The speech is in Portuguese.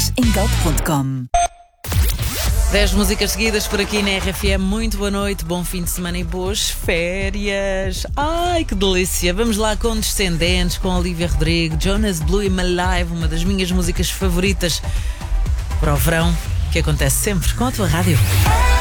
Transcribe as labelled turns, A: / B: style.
A: mais em galp.com.
B: 10 músicas seguidas por aqui na RFM. Muito boa noite, bom fim de semana e boas férias. Ai, que delícia. Vamos lá com Descendentes, com Olivia Rodrigo, Jonas Blue e My Life, uma das minhas músicas favoritas para o verão, que acontece sempre com a tua rádio.